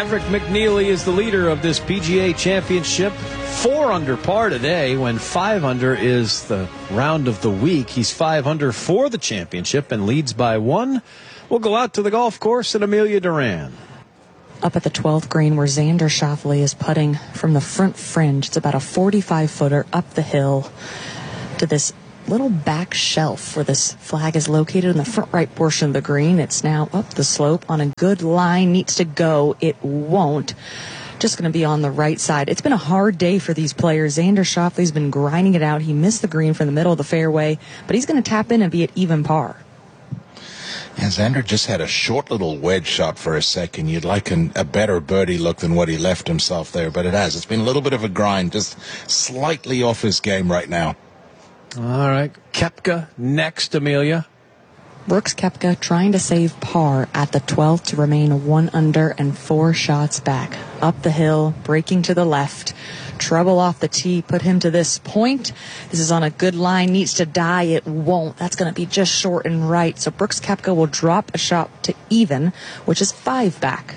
Maverick McNeely is the leader of this PGA Championship. 4 under par today, when 5 under is the round of the week. He's 5 under for the championship and leads by 1. We'll go out to the golf course at Amelia Duran. Up at the 12th green where Xander Schauffele is putting from the front fringe. It's about a 45-footer up the hill to this little back shelf where this flag is located in the front right portion of the green. It's now up the slope on a good line. Needs to go. It won't. Just going to be on the right side. It's been a hard day for these players. Xander Schauffele's been grinding it out. He missed the green from the middle of the fairway, but he's going to tap in and be at even par. Yeah, Xander just had a short little wedge shot for a second. You'd like a better birdie look than what he left himself there, but it has. It's been a little bit of a grind, just slightly off his game right now. All right, Koepka next, Amelia. Brooks Koepka trying to save par at the 12th to remain 1 under and 4 shots back. Up the hill, breaking to the left. Trouble off the tee, put him to this point. This is on a good line, needs to die. It won't. That's going to be just short and right. So Brooks Koepka will drop a shot to even, which is 5 back.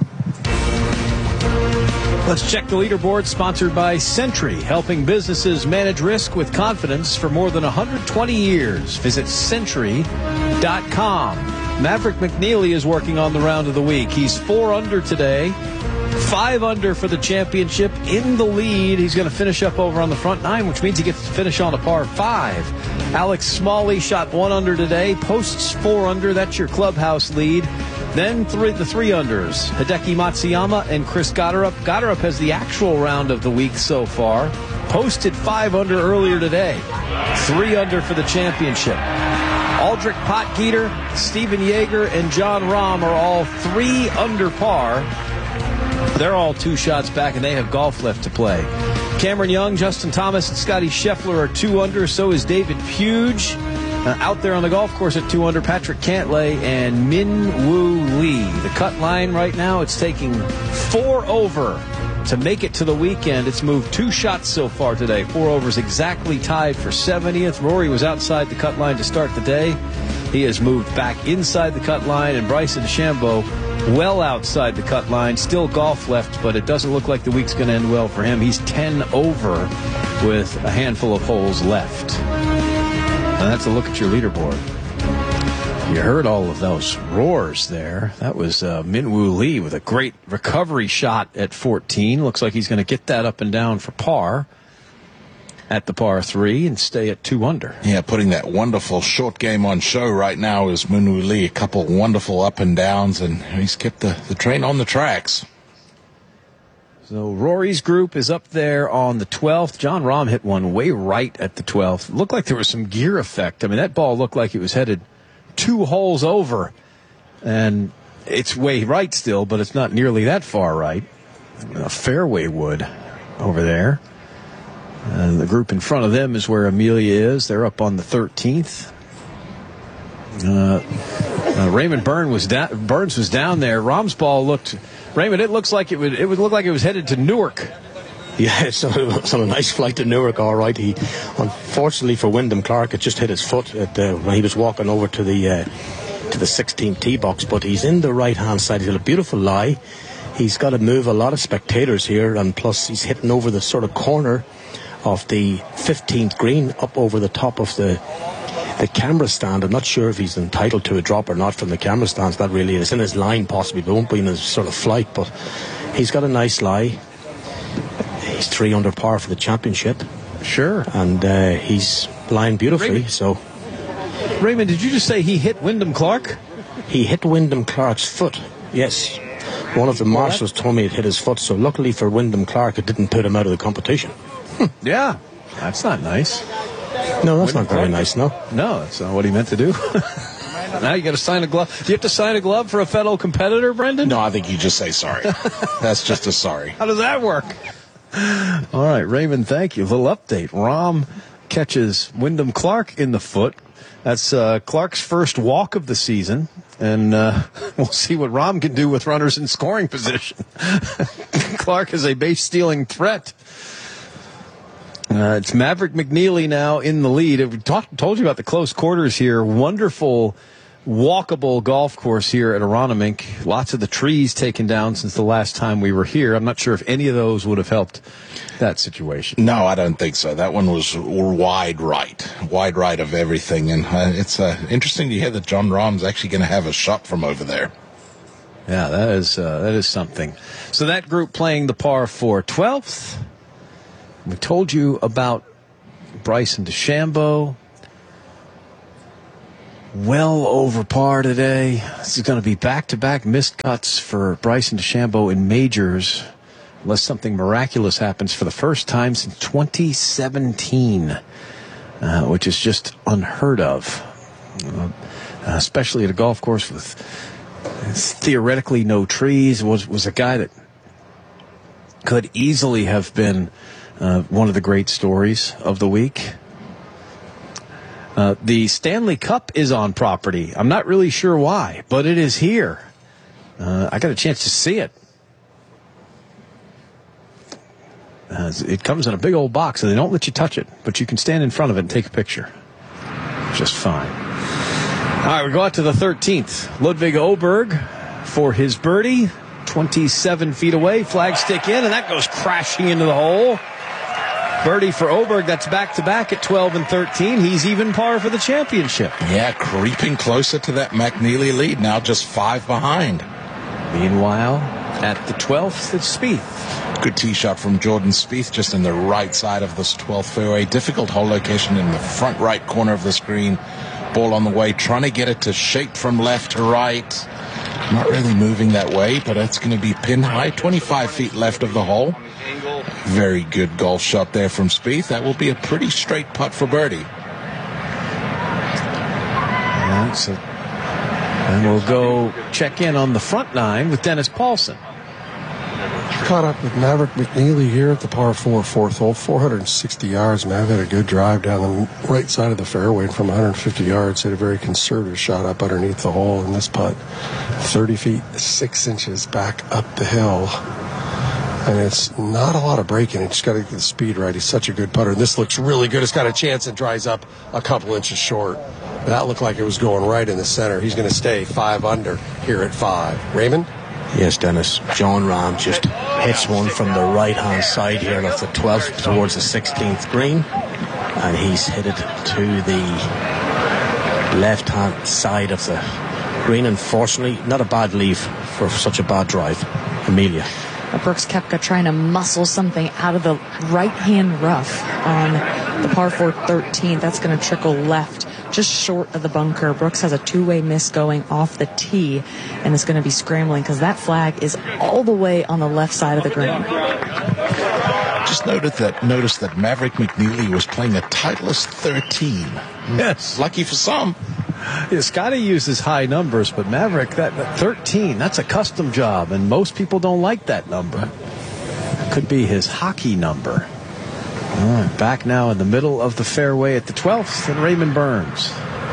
Let's check the leaderboard, sponsored by Sentry, helping businesses manage risk with confidence for more than 120 years. Visit Sentry.com. Maverick McNeely is working on the round of the week. He's 4 under today, 5 under for the championship, in the lead. He's going to finish up over on the front 9, which means he gets to finish on a par 5. Alex Smalley shot 1 under today, posts 4 under. That's your clubhouse lead. Then the 3 unders, Hideki Matsuyama and Chris Gotterup. Gotterup has the actual round of the week so far. Posted 5 under earlier today. 3 under for the championship. Aldrich Potgieter, Stephen Yeager, and John Rahm are all 3 under par. They're all 2 shots back, and they have golf left to play. Cameron Young, Justin Thomas, and Scotty Scheffler are 2 under. So is David Puge. Out there on the golf course at 2 under, Patrick Cantlay and Min Woo Lee. The cut line right now, it's taking 4 over to make it to the weekend. It's moved 2 shots so far today. 4 overs exactly tied for 70th. Rory was outside the cut line to start the day. He has moved back inside the cut line, and Bryson DeChambeau well outside the cut line. Still golf left, but it doesn't look like the week's going to end well for him. He's 10 over with a handful of holes left. And that's a look at your leaderboard. You heard all of those roars there. That was Min Woo Lee with a great recovery shot at 14. Looks like he's going to get that up and down for par at the par 3 and stay at 2 under. Yeah, putting that wonderful short game on show right now is Min Woo Lee. A couple wonderful up and downs, and he's kept the train on the tracks. So Rory's group is up there on the 12th. John Rahm hit one way right at the 12th. Looked like there was some gear effect. I mean, that ball looked like it was headed 2 holes over. And it's way right still, but it's not nearly that far right. A fairway wood over there. And the group in front of them is where Amelia is. They're up on the 13th. Raymond Burns was down there. Rahm's ball looked... Raymond, it looks like it would look like it was headed to Newark. Yeah, it's on a nice flight to Newark, all right. He, unfortunately for Wyndham Clark, it just hit his foot when he was walking over to the 16th tee box. But he's in the right-hand side. He's got a beautiful lie. He's got to move a lot of spectators here, and plus he's hitting over the sort of corner of the 15th green, up over the top of the camera stand. I'm not sure if he's entitled to a drop or not from the camera stands. That really is in his line, possibly, but won't be in his sort of flight. But he's got a nice lie. He's 3 under par for the championship. Sure. And he's lying beautifully. Raymond, did you just say he hit Wyndham Clark? He hit Wyndham Clark's foot. Yes. One of the marshals told me it hit his foot. So luckily for Wyndham Clark, it didn't put him out of the competition. Yeah. That's not nice. No, that's not very nice, no. No, that's not what he meant to do. Now you got to sign a glove. Do you have to sign a glove for a fellow competitor, Brendan? No, I think you just say sorry. That's just a sorry. How does that work? All right, Raymond, thank you. A little update. Rahm catches Wyndham Clark in the foot. That's Clark's first walk of the season. And we'll see what Rahm can do with runners in scoring position. Clark is a base-stealing threat. It's Maverick McNeely now in the lead. We told you about the close quarters here. Wonderful walkable golf course here at Aronimink. Lots of the trees taken down since the last time we were here. I'm not sure if any of those would have helped that situation. No, I don't think so. That one was wide right of everything. And it's interesting to hear that Jon Rahm's actually going to have a shot from over there. Yeah, that is something. So that group playing the par 4 12th. We told you about Bryson DeChambeau. Well over par today. This is going to be back-to-back missed cuts for Bryson DeChambeau in majors, unless something miraculous happens for the first time since 2017, which is just unheard of, especially at a golf course with theoretically no trees. Was a guy that could easily have been one of the great stories of the week. The Stanley Cup is on property. I'm not really sure why, but it is here. I got a chance to see it. It comes in a big old box, and they don't let you touch it, but you can stand in front of it and take a picture. Just fine. All right, we go out to the 13th. Ludwig Oberg for his birdie. 27 feet away, flag stick in, and that goes crashing into the hole. Birdie for Oberg. That's back-to-back at 12 and 13. He's even par for the championship. Yeah, creeping closer to that McNeely lead, now just 5 behind. Meanwhile, at the 12th, it's Spieth. Good tee shot from Jordan Spieth, just in the right side of this 12th fairway. Difficult hole location in the front right corner of the screen. Ball on the way, trying to get it to shape from left to right. Not really moving that way, but it's going to be pin high. 25 feet left of the hole. Very good golf shot there from Spieth. That will be a pretty straight putt for birdie. All right, so and we'll go check in on the front 9 with Dennis Paulson. Caught up with Maverick McNeely here at the par 4 fourth hole, 460 yards. Mav had a good drive down the right side of the fairway, and from 150 yards, hit a very conservative shot up underneath the hole in this putt. 30 feet, 6 inches back up the hill. And it's not a lot of braking. You just got to get the speed right. He's such a good putter. And this looks really good. It's got a chance. It dries up a couple inches short. That looked like it was going right in the center. He's going to stay 5 under here at 5. Raymond? Yes, Dennis. Jon Rahm just hits one from the right-hand side here of the 12th towards the 16th green. And he's hit it to the left-hand side of the green. Unfortunately, not a bad leave for such a bad drive. Amelia. Brooks Koepka trying to muscle something out of the right-hand rough on the par 4 13th. That's going to trickle left, just short of the bunker. Brooks has a two-way miss going off the tee, and it's going to be scrambling because that flag is all the way on the left side of the green. Just noticed that Maverick McNeely was playing a Titleist 13. Yes. Lucky for some. Yeah, Scotty uses high numbers, but Maverick, that 13, that's a custom job, and most people don't like that number. It could be his hockey number. All right, back now in the middle of the fairway at the 12th, and Raymond Burns.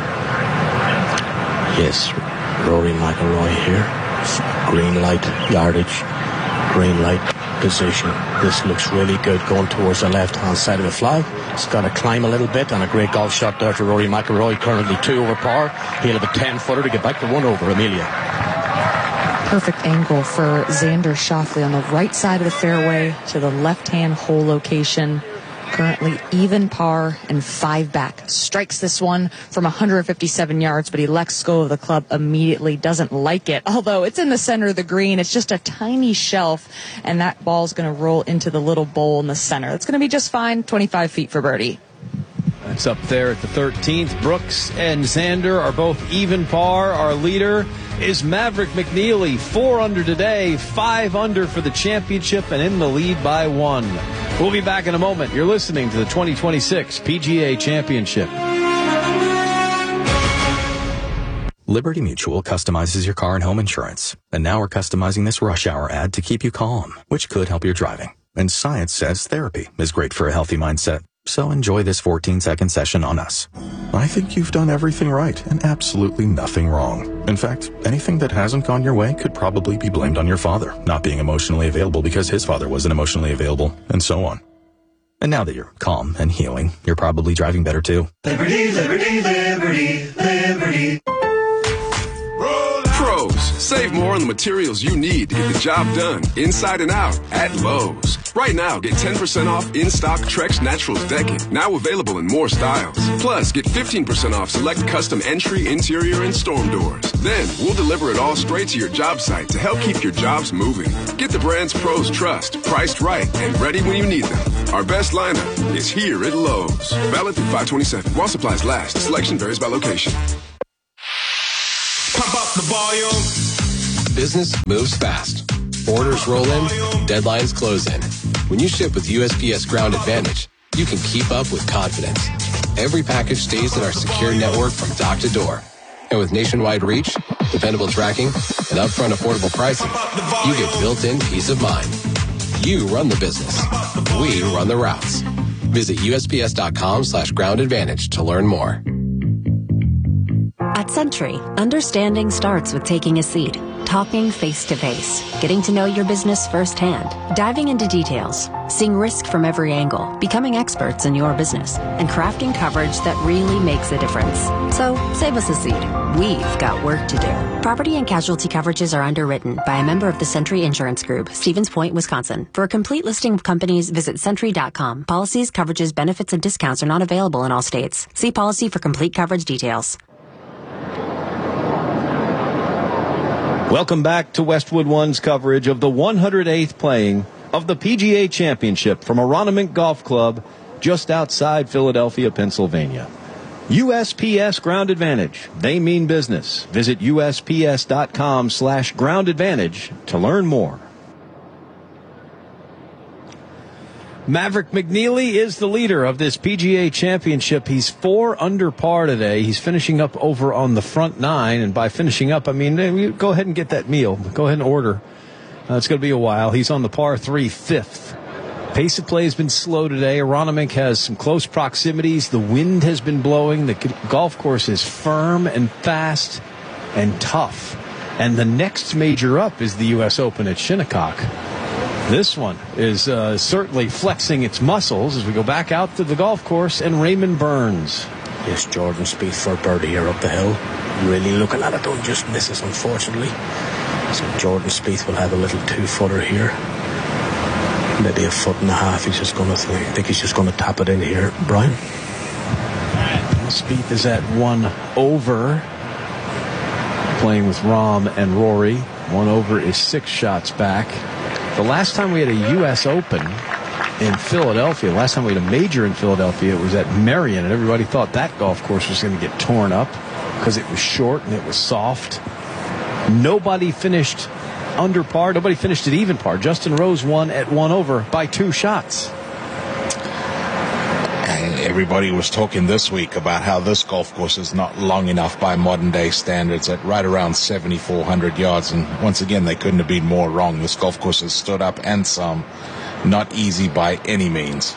Yes, Rory McIlroy here. Green light yardage, green light position. This looks really good going towards the left-hand side of the flag. It's got to climb a little bit, and a great golf shot there for Rory McIlroy, currently 2 over par. He'll have a 10-footer to get back to 1 over. Amelia. Perfect angle for Xander Schauffele on the right side of the fairway to the left-hand hole location. Currently even par and 5 back. Strikes this one from 157 yards, but he lets go of the club immediately. Doesn't like it. Although it's in the center of the green, it's just a tiny shelf, and that ball's going to roll into the little bowl in the center. It's going to be just fine. 25 feet for birdie. That's up there at the 13th. Brooks and Xander are both even par. Our leader is Maverick McNeely, 4 under today, 5 under for the championship, and in the lead by 1. We'll be back in a moment. You're listening to the 2026 PGA Championship. Liberty Mutual customizes your car and home insurance. And now we're customizing this rush hour ad to keep you calm, which could help your driving. And science says therapy is great for a healthy mindset. So enjoy this 14-second session on us. I think you've done everything right and absolutely nothing wrong. In fact, anything that hasn't gone your way could probably be blamed on your father, not being emotionally available because his father wasn't emotionally available, and so on. And now that you're calm and healing, you're probably driving better too. Liberty, liberty, liberty, liberty. Save more on the materials you need to get the job done, inside and out, at Lowe's. Right now, get 10% off in-stock Trex Naturals decking, now available in more styles. Plus, get 15% off select custom entry, interior, and storm doors. Then, we'll deliver it all straight to your job site to help keep your jobs moving. Get the brands pros trust, priced right, and ready when you need them. Our best lineup is here at Lowe's. Valid through 5/27. While supplies last. Selection varies by location. Pump up the volume. Business moves fast. Orders roll in, deadlines close in. When you ship with USPS Ground Advantage, you can keep up with confidence. Every package stays in our secure network from dock to door. And with nationwide reach, dependable tracking, and upfront affordable pricing, you get built-in peace of mind. You run the business. We run the routes. Visit USPS.com/Ground Advantage to learn more. At Century, understanding starts with taking a seat, talking face-to-face, getting to know your business firsthand, diving into details, seeing risk from every angle, becoming experts in your business, and crafting coverage that really makes a difference. So, save us a seat. We've got work to do. Property and casualty coverages are underwritten by a member of the Century Insurance Group, Stevens Point, Wisconsin. For a complete listing of companies, visit Century.com. Policies, coverages, benefits, and discounts are not available in all states. See policy for complete coverage details. Welcome back to Westwood One's coverage of the 108th playing of the PGA Championship from Aronimink Golf Club just outside Philadelphia, Pennsylvania. USPS Ground Advantage. They mean business. Visit USPS.com/Ground Advantage to learn more. Maverick McNeely is the leader of this PGA Championship. He's 4 under par today. He's finishing up over on the front 9. And by finishing up, I mean, go ahead and get that meal. Go ahead and order. It's going to be a while. He's on the par 3 fifth. Pace of play has been slow today. Aronimink has some close proximities. The wind has been blowing. The golf course is firm and fast and tough. And the next major up is the U.S. Open at Shinnecock. This one is certainly flexing its muscles as we go back out to the golf course and Raymond Burns. Yes, Jordan Spieth for birdie here up the hill. Really looking at it, though, just misses, unfortunately. So Jordan Spieth will have a little 2-footer here. Maybe a foot and a half. He's just going to think he's just going to tap it in here. Brian? Spieth is at 1 over, playing with Rahm and Rory. 1 over is 6 shots back. The last time we had a U.S. Open in Philadelphia, last time we had a major in Philadelphia, it was at Merion, and everybody thought that golf course was going to get torn up because it was short and it was soft. Nobody finished under par. Nobody finished at even par. Justin Rose won at 1 over by 2 shots. And everybody was talking this week about how this golf course is not long enough by modern day standards at right around 7,400 yards. And once again, they couldn't have been more wrong. This golf course has stood up and some. Not easy by any means.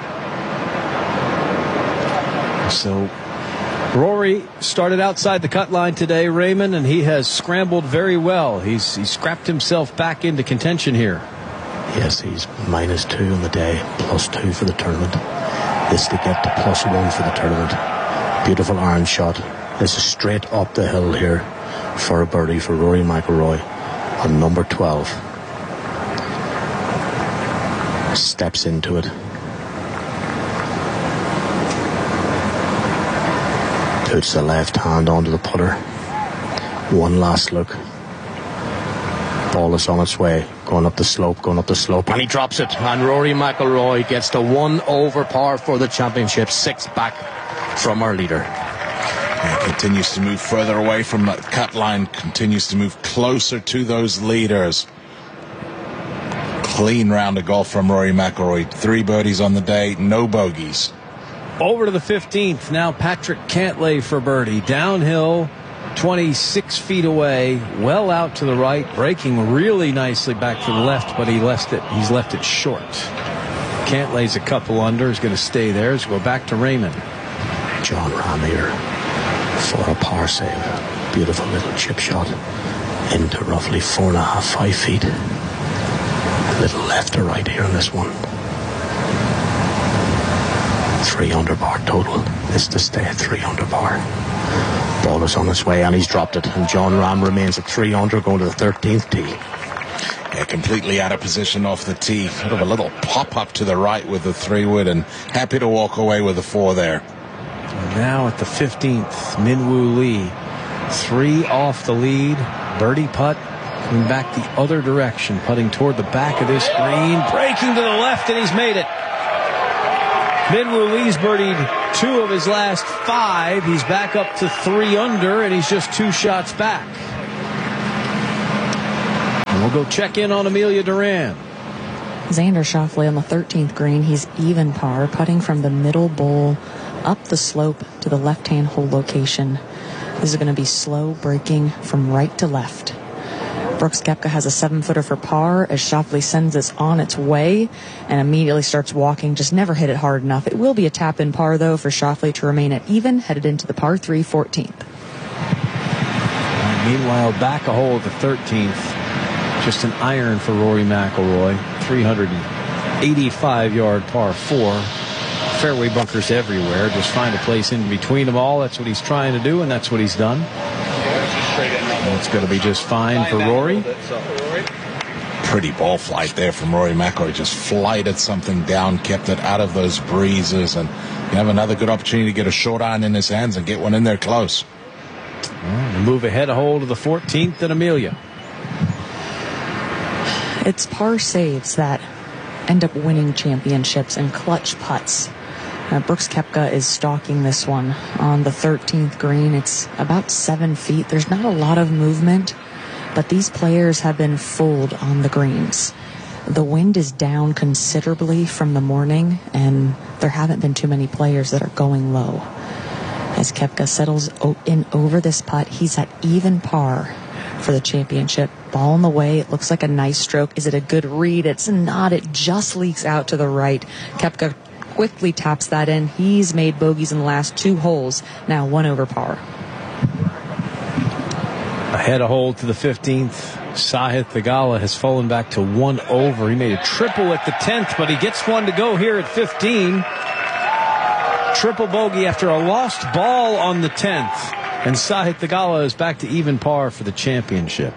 So Rory started outside the cut line today, Raymond, and he has scrambled very well. He's scrapped himself back into contention here. Yes, he's -2 on the day, +2 for the tournament. This to get to +1 for the tournament. Beautiful iron shot. This is straight up the hill here for a birdie for Rory McIlroy on number 12. Steps into it. Puts the left hand onto the putter. One last look. Ball is on its way, going up the slope, and he drops it. And Rory McIlroy gets to 1 over par for the championship, 6 back from our leader. And continues to move further away from the cut line, continues to move closer to those leaders. Clean round of golf from Rory McIlroy. 3 birdies on the day, no bogeys. Over to the 15th. Now Patrick Cantlay for birdie. Downhill, 26 feet away, well out to the right, breaking really nicely back to the left, but he's left it short. Cantlay's a couple under, is going to stay there. Let's go back to Raymond. John Rahm here for a par save. Beautiful little chip shot into roughly 4.5, 5 feet. A little left to right here on this one. 3 under par total. This to stay at 3 under par. Ball is on its way and he's dropped it. And John Rahm remains at 3 under going to the 13th tee. Yeah, completely out of position off the tee. Sort of a little pop-up to the right with the 3-wood and happy to walk away with the 4 there. And now at the 15th, Min Woo Lee. 3 off the lead. Birdie putt. Coming back the other direction. Putting toward the back of this green. Breaking to the left, and he's made it. Min Woo Lee's birdied 2 of his last 5. He's back up to 3 under, and he's just 2 shots back. And we'll go check in on Amelia Duran. Xander Schauffele on the 13th green. He's even par, putting from the middle bowl up the slope to the left-hand hole location. This is going to be slow breaking from right to left. Brooks Koepka has a 7-footer for par as Schauffele sends this on its way and immediately starts walking. Just never hit it hard enough. It will be a tap-in par, though, for Schauffele to remain at even, headed into the par 3 14th. Meanwhile, back a hole at the 13th. Just an iron for Rory McIlroy. 385-yard par 4. Fairway bunkers everywhere. Just find a place in between them all. That's what he's trying to do, and that's what he's done. And it's going to be just fine for Rory. Pretty ball flight there from Rory McIlroy. Just flighted something down, kept it out of those breezes, and you have another good opportunity to get a short iron in his hands and get one in there close. Well, move ahead a hole to the 14th and Amelia. It's par saves that end up winning championships and clutch putts. Brooks Koepka is stalking this one on the 13th green. It's about 7 feet. There's not a lot of movement, but these players have been fooled on the greens. The wind is down considerably from the morning, and there haven't been too many players that are going low. As Koepka settles in over this putt, he's at even par for the championship. Ball in the way. It looks like a nice stroke. Is it a good read? It's not. It just leaks out to the right. Koepka quickly taps that in. He's made bogeys in the last 2 holes. Now 1 over par. Ahead a hole to the 15th. Sahith Theegala has fallen back to 1 over. He made a triple at the 10th, but he gets one to go here at 15. Triple bogey after a lost ball on the 10th. And Sahith Theegala is back to even par for the championship.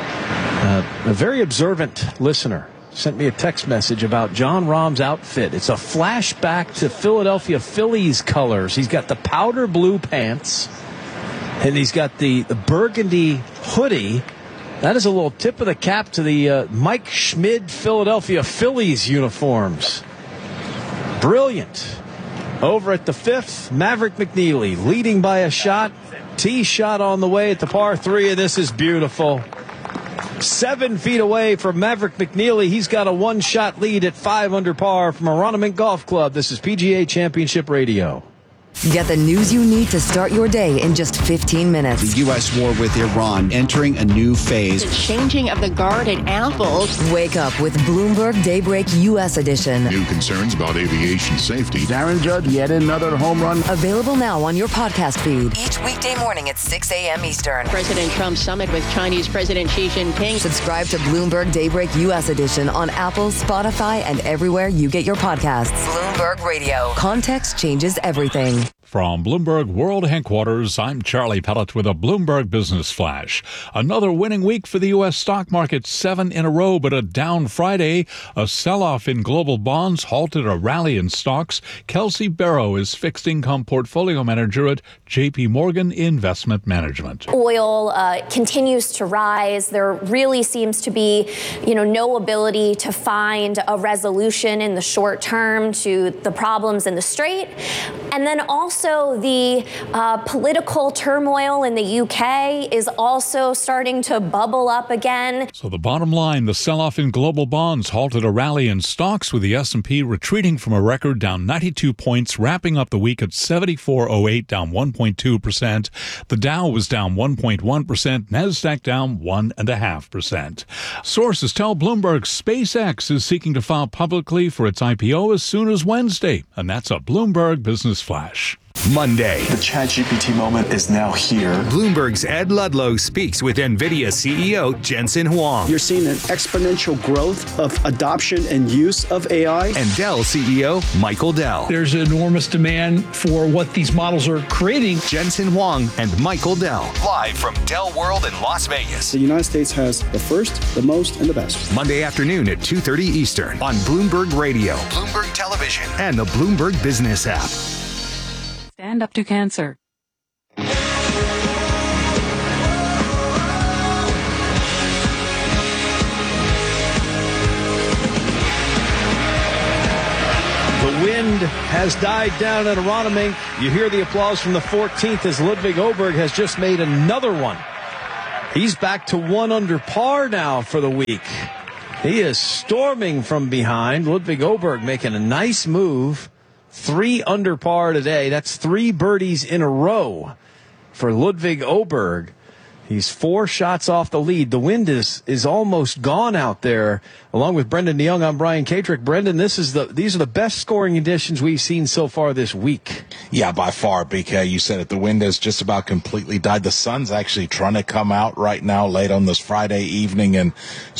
A very observant listener sent me a text message about Jon Rahm's outfit. It's a flashback to Philadelphia Phillies colors. He's got the powder blue pants, and he's got the burgundy hoodie. That is a little tip of the cap to the Mike Schmid Philadelphia Phillies uniforms. Brilliant. Over at the 5th, Maverick McNeely leading by a shot. Tee shot on the way at the par 3, and this is beautiful. 7 feet away from Maverick McNeely. He's got a 1-shot lead at 5 under par from Aronimink Golf Club. This is PGA Championship Radio. Get the news you need to start your day in just 15 minutes. The U.S. war with Iran entering a new phase. The changing of the guard at Apple. Wake up with Bloomberg Daybreak U.S. edition. New concerns about aviation safety. Darren Judge, yet another home run. Available now on your podcast feed. Each weekday morning at 6 a.m. Eastern. President Trump's summit with Chinese President Xi Jinping. Subscribe to Bloomberg Daybreak U.S. edition on Apple, Spotify, and everywhere you get your podcasts. Bloomberg Radio. Context changes everything. From Bloomberg World Headquarters, I'm Charlie Pellet with a Bloomberg Business Flash. Another winning week for the U.S. stock market, 7 in a row, but a down Friday. A sell-off in global bonds halted a rally in stocks. Kelsey Barrow is fixed income portfolio manager at J.P. Morgan Investment Management. Oil continues to rise. There really seems to be, no ability to find a resolution in the short term to the problems in the Strait. And then also the political turmoil in the UK is also starting to bubble up again. So the bottom line, the sell-off in global bonds halted a rally in stocks with the S&P retreating from a record down 92 points, wrapping up the week at 74.08, down 1.2%. The Dow was down 1.1%, NASDAQ down 1.5%. Sources tell Bloomberg SpaceX is seeking to file publicly for its IPO as soon as Wednesday, and that's a Bloomberg Business Flash. Monday. The ChatGPT moment is now here. Bloomberg's Ed Ludlow speaks with NVIDIA CEO Jensen Huang. You're seeing an exponential growth of adoption and use of AI. And Dell CEO Michael Dell. There's enormous demand for what these models are creating. Jensen Huang and Michael Dell. Live from Dell World in Las Vegas. The United States has the first, the most, and the best. Monday afternoon at 2:30 Eastern on Bloomberg Radio, Bloomberg Television, and the Bloomberg Business app. Stand up to cancer. The wind has died down at Aronimink. You hear the applause from the 14th as Ludwig Åberg has just made another one. He's back to 1 under par now for the week. He is storming from behind. Ludwig Åberg making a nice move. 3 under par today. That's 3 birdies in a row for Ludwig Åberg. He's 4 shots off the lead. The wind is almost gone out there. Along with Brendan DeYoung, I'm Brian Katrick. Brendan, these are the best scoring conditions we've seen so far this week. Yeah, by far, BK. You said it. The wind has just about completely died. The sun's actually trying to come out right now late on this Friday evening, and